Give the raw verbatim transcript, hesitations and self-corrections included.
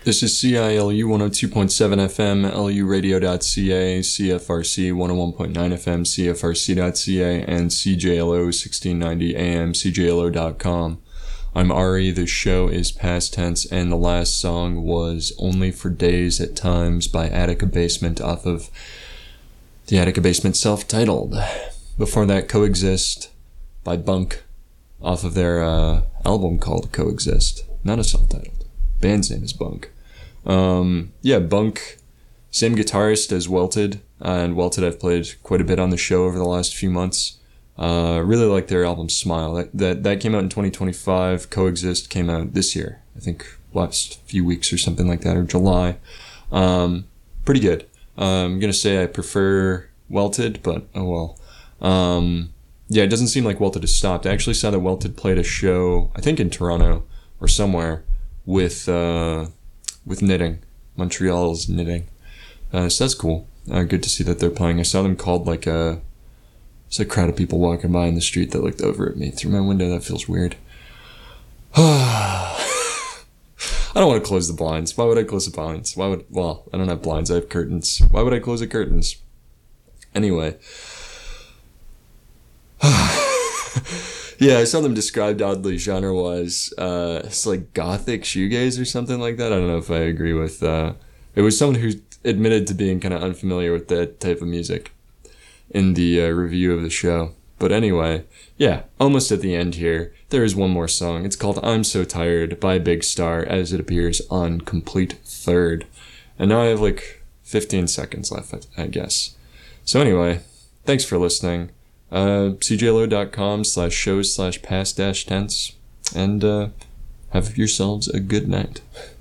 This is C I L U one oh two point seven F M, L U radio dot C A, C F R C one oh one point nine F M, C F R C dot C A, and C J L O sixteen ninety A M, C J L O dot com. I'm Ari, the show is past tense, and the last song was Only for Days at Times by Attica Basement off of the Attica Basement self-titled. Before that, Coexist by Bunk off of their uh, album called Coexist. Not a self-titled. Band's name is Bunk. Um, yeah, Bunk, same guitarist as Welted, uh, and Welted I've played quite a bit on the show over the last few months. Uh, really like their album Smile. That, that that came out in twenty twenty-five. Coexist came out this year. I think last few weeks or something like that, or July. Um, pretty good. Uh, I'm gonna say I prefer Welted, but oh well. Um, yeah, it doesn't seem like Welted has stopped. I actually saw that Welted played a show, I think in Toronto or somewhere, with uh, with Knitting, Montreal's Knitting. Uh, so that's cool. Uh, good to see that they're playing. I saw them called like a, it's a crowd of people walking by in the street that looked over at me through my window. That feels weird. I don't want to close the blinds. Why would I close the blinds? Why would, well, I don't have blinds. I have curtains. Why would I close the curtains? Anyway. Yeah, I saw them described oddly genre-wise. Uh, it's like gothic shoegaze or something like that. I don't know if I agree with... Uh, it was someone who admitted to being kind of unfamiliar with that type of music in the uh, review of the show. But anyway, yeah, almost at the end here. There is one more song. It's called I'm So Tired by Big Star, as it appears on Complete Third. And now I have like fifteen seconds left, I guess. So anyway, thanks for listening. Uh, C J L O dot com slash shows slash past dash tense, and uh, have yourselves a good night.